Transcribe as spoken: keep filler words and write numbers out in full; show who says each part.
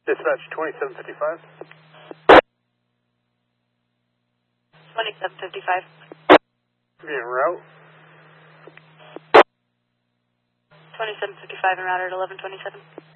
Speaker 1: Dispatch twenty-seven fifty-five.
Speaker 2: twenty-seven fifty-five.
Speaker 1: Being route.
Speaker 2: twenty-seven fifty-five en route at eleven twenty-seven.